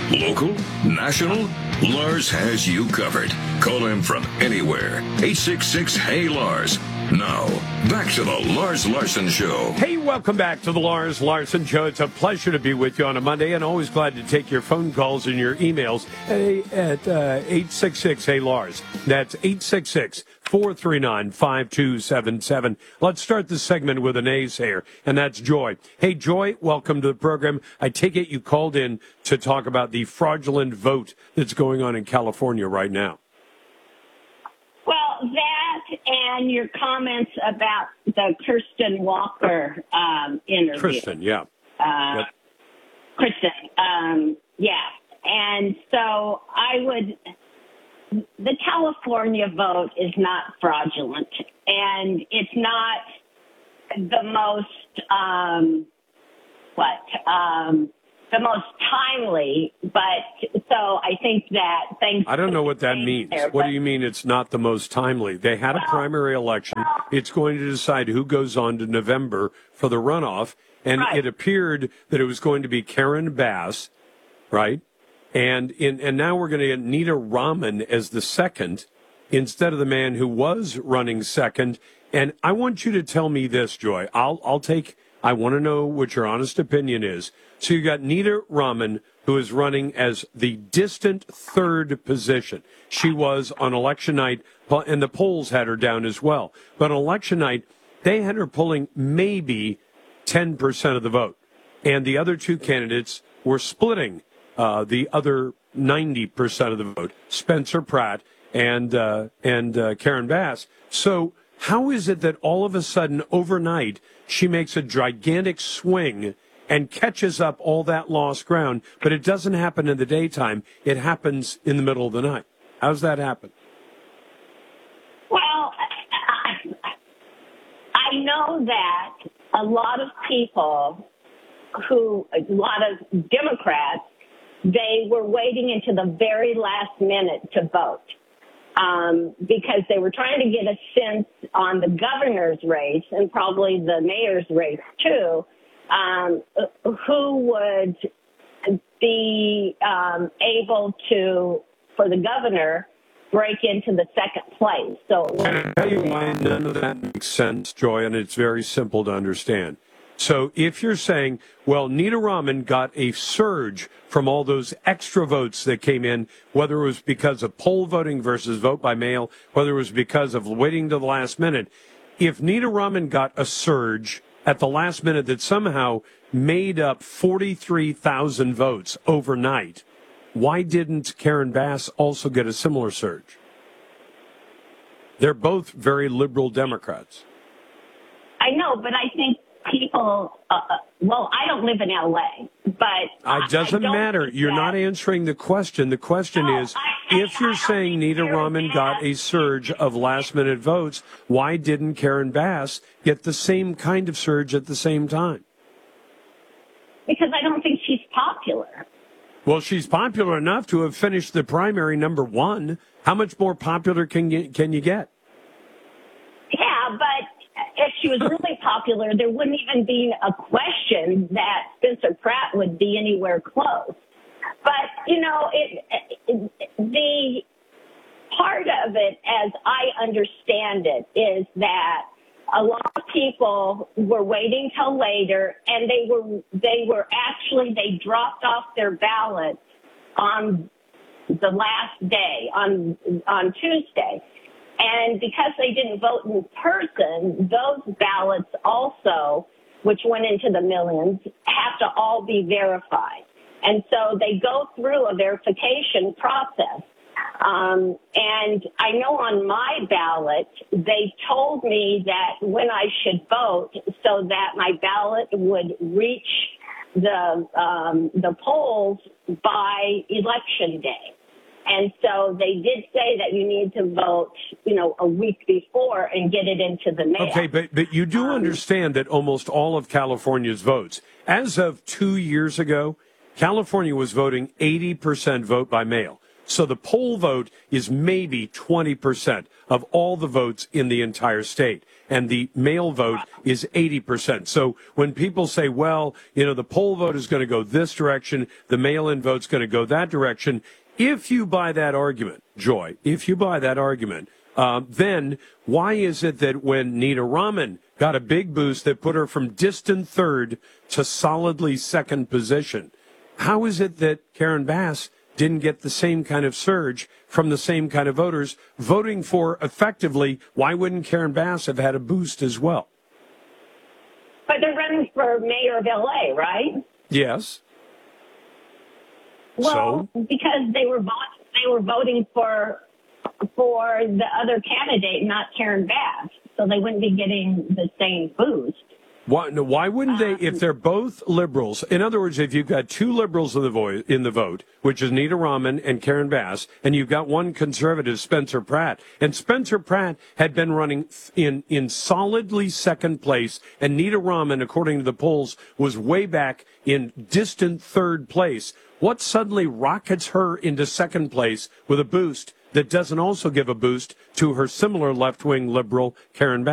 Local, national, Lars has you covered. Call him from anywhere. 866-HEY-LARS. Now, back to the Lars Larson Show. Hey, welcome back to the Lars Larson Show. It's a pleasure to be with you on a Monday, and always glad to take your phone calls and your emails at 866-HEY-LARS. That's 866-439-5277. Let's start this segment with a naysayer, and that's Joy. Hey, Joy, welcome to the program. I take it you called in to talk about the fraudulent vote that's going on in California right now. Well, that and your comments about the Kristen Walker interview. Kristen, yeah. Yep. Kristen, yeah. And so the California vote is not fraudulent, and it's not the most, the most timely, but so I think that thanks. I don't know what that means. What do you mean it's not the most timely? They had a primary election. It's going to decide who goes on to November for the runoff, and it appeared that it was going to be Karen Bass, right? And now we're going to get Nita Raman as the second instead of the man who was running second. And I want you to tell me this, Joy. I want to know what your honest opinion is. So you got Nita Raman, who is running as the distant third position. She was on election night, and the polls had her down as well. But on election night, they had her pulling maybe 10% of the vote. And the other two candidates were splitting the other 90% of the vote, Spencer Pratt and Karen Bass. So how is it that all of a sudden, overnight, she makes a gigantic swing and catches up all that lost ground, but it doesn't happen in the daytime. It happens in the middle of the night. How does that happen? Well, I know that a lot of Democrats, they were waiting until the very last minute to vote because they were trying to get a sense on the governor's race and probably the mayor's race too, who would be able to, for the governor, break into the second place. So can I tell you why none of that makes sense, Joy, and it's very simple to understand. So if you're saying, well, Nita Raman got a surge from all those extra votes that came in, whether it was because of poll voting versus vote by mail, whether it was because of waiting to the last minute, if Nita Raman got a surge at the last minute that somehow made up 43,000 votes overnight, why didn't Karen Bass also get a similar surge? They're both very liberal Democrats. I know, but I think people, I don't live in L.A., but it doesn't matter. You're not answering the question. The question is, if you're saying Nita Raman got a surge of last-minute votes, why didn't Karen Bass get the same kind of surge at the same time? Because I don't think she's popular. Well, she's popular enough to have finished the primary number one. How much more popular can you get? Yeah, but if she was really popular, there wouldn't even be a question that Spencer Pratt would be anywhere close. But, the part of it, as I understand it, is that a lot of people were waiting till later, and they dropped off their ballots on the last day, on Tuesday. And because they didn't vote in person, those ballots also, which went into the millions, have to all be verified. And so they go through a verification process. And I know on my ballot, they told me that when I should vote so that my ballot would reach the polls by election day. And so they did say that you need to vote, a week before and get it into the mail. Okay, but you do understand that almost all of California's votes, as of 2 years ago, California was voting 80% vote by mail. So the poll vote is maybe 20% of all the votes in the entire state. And the mail vote is 80%. So when people say, well, the poll vote is going to go this direction, the mail-in vote's going to go that direction, if you buy that argument, Joy, if you buy that argument, then why is it that when Nita Raman got a big boost that put her from distant third to solidly second position, how is it that Karen Bass didn't get the same kind of surge from the same kind of voters voting for effectively? Why wouldn't Karen Bass have had a boost as well? But they're running for mayor of LA, right? Yes. Well, because they were voting for the other candidate, not Karen Bass, so they wouldn't be getting the same boost. Why wouldn't they, if they're both liberals? In other words, if you've got two liberals in the vote, which is Nita Raman and Karen Bass, and you've got one conservative, Spencer Pratt, and Spencer Pratt had been running in solidly second place, and Nita Raman, according to the polls, was way back in distant third place. What suddenly rockets her into second place with a boost that doesn't also give a boost to her similar left-wing liberal, Karen Bass?